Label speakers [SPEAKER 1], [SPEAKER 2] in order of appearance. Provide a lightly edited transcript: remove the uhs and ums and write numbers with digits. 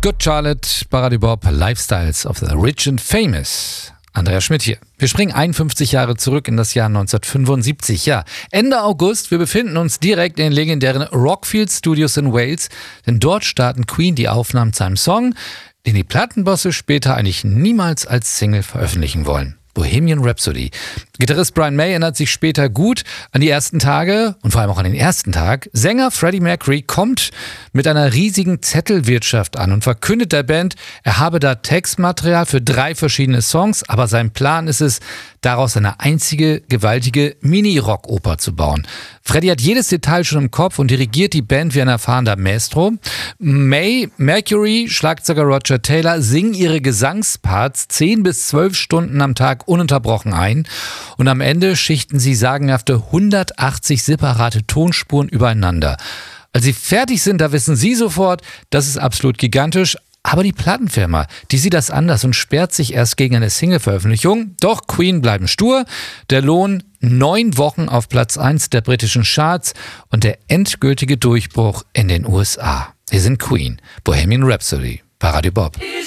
[SPEAKER 1] Good Charlotte, Parady Bob, Lifestyles of the Rich and Famous. Andreas Schmidt hier. Wir springen 51 Jahre zurück in das Jahr 1975. Ja, Ende August. Wir befinden uns direkt in den legendären Rockfield Studios in Wales. Denn dort starten Queen die Aufnahmen zu einem Song, den die Plattenbosse später eigentlich niemals als Single veröffentlichen wollen. Bohemian Rhapsody. Gitarrist Brian May erinnert sich später gut an die ersten Tage und vor allem auch an den ersten Tag. Sänger Freddie Mercury kommt mit einer riesigen Zettelwirtschaft an und verkündet der Band, er habe da Textmaterial für 3 verschiedene Songs, aber sein Plan ist es, daraus eine einzige gewaltige Mini-Rock-Oper zu bauen. Freddie hat jedes Detail schon im Kopf und dirigiert die Band wie ein erfahrener Maestro. May, Mercury, Schlagzeuger Roger Taylor singen ihre Gesangsparts 10 bis 12 Stunden am Tag ununterbrochen ein. Und am Ende schichten sie sagenhafte 180 separate Tonspuren übereinander. Als sie fertig sind, da wissen sie sofort, das ist absolut gigantisch. Aber die Plattenfirma, die sieht das anders und sperrt sich erst gegen eine Single-Veröffentlichung. Doch Queen bleiben stur. Der Lohn 9 Wochen auf Platz 1 der britischen Charts und der endgültige Durchbruch in den USA. Wir sind Queen, Bohemian Rhapsody, Parady Bob.